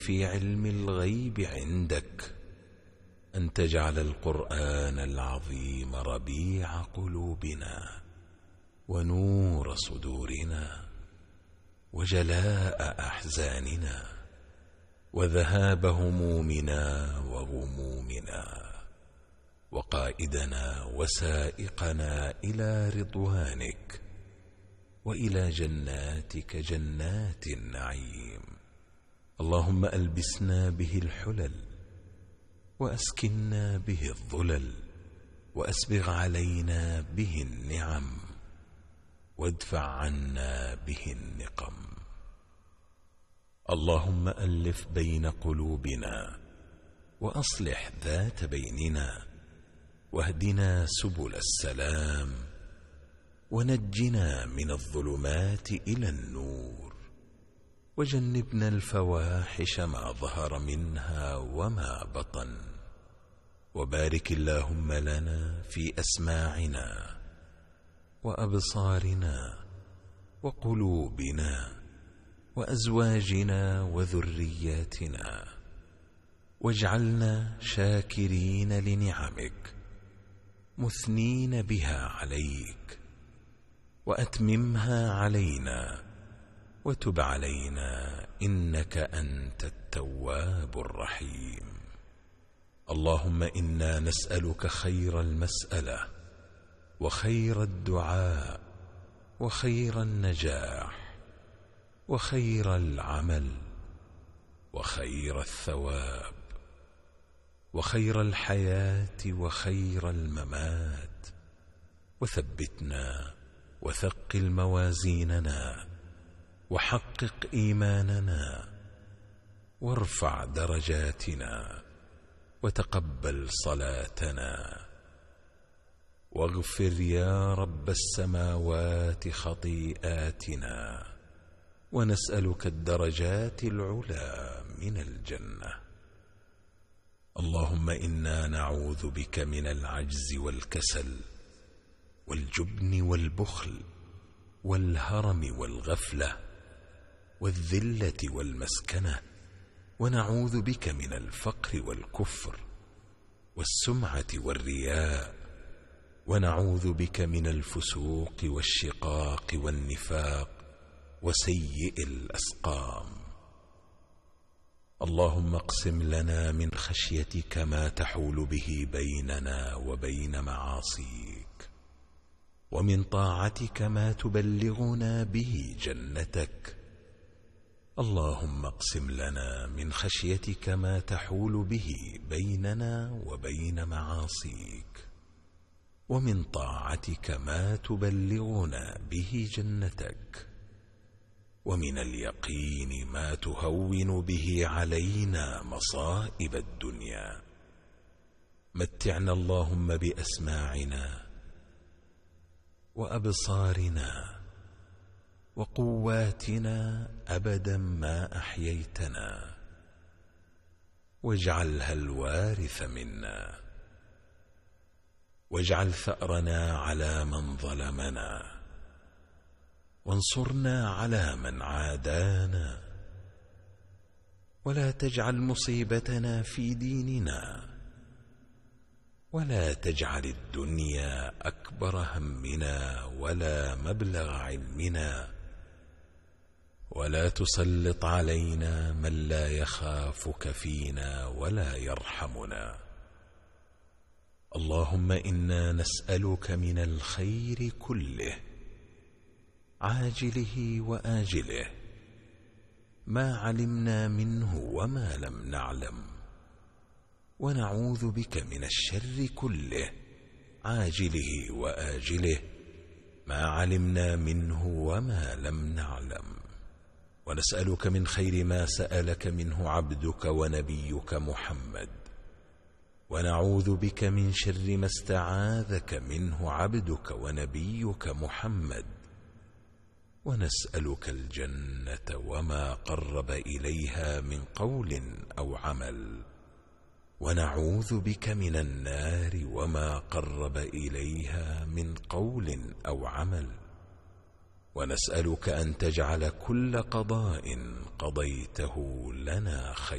في علم الغيب عندك أن تجعل القرآن العظيم ربيع قلوبنا ونور صدورنا وجلاء أحزاننا وذهاب همومنا وغمومنا وقائدنا وسائقنا إلى رضوانك وإلى جناتك جنات النعيم. اللهم ألبسنا به الحلل وأسكننا به الظلل وأسبغ علينا به النعم وادفع عنا به النقم. اللهم ألف بين قلوبنا وأصلح ذات بيننا واهدنا سبل السلام ونجنا من الظلمات إلى النور وجنبنا الفواحش ما ظهر منها وما بطن. وبارك اللهم لنا في أسماعنا وأبصارنا وقلوبنا وأزواجنا وذرياتنا واجعلنا شاكرين لنعمك مثنين بها عليك وأتممها علينا وتب علينا إنك أنت التواب الرحيم. اللهم إنا نسألك خير المسألة وخير الدعاء وخير النجاح وخير العمل وخير الثواب وخير الحياة وخير الممات. وثبتنا وثقل موازيننا وحقق إيماننا وارفع درجاتنا وتقبل صلاتنا واغفر يا رب السماوات خطيئاتنا ونسألك الدرجات العلى من الجنة. اللهم إنا نعوذ بك من العجز والكسل والجبن والبخل والهرم والغفلة والذلة والمسكنة ونعوذ بك من الفقر والكفر والسمعة والرياء ونعوذ بك من الفسوق والشقاق والنفاق وسيء الأسقام. اللهم اقسم لنا من خشيتك ما تحول به بيننا وبين معاصيك ومن طاعتك ما تبلغنا به جنتك. اللهم اقسم لنا من خشيتك ما تحول به بيننا وبين معاصيك ومن طاعتك ما تبلغنا به جنتك ومن اليقين ما تهون به علينا مصائب الدنيا. متعنا اللهم بأسماعنا وأبصارنا وقواتنا أبدا ما أحييتنا واجعلها الوارث منا واجعل ثأرنا على من ظلمنا وانصرنا على من عادانا ولا تجعل مصيبتنا في ديننا ولا تجعل الدنيا أكبر همنا ولا مبلغ علمنا ولا تسلط علينا من لا يخافك فينا ولا يرحمنا. اللهم إنا نسألك من الخير كله عاجله وآجله ما علمنا منه وما لم نعلم ونعوذ بك من الشر كله عاجله وآجله ما علمنا منه وما لم نعلم ونسألك من خير ما سألك منه عبدك ونبيك محمد ونعوذ بك من شر ما استعاذك منه عبدك ونبيك محمد ونسألك الجنة وما قرب إليها من قول أو عمل ونعوذ بك من النار وما قرب إليها من قول أو عمل ونسألك أن تجعل كل قضاء قضيته لنا خير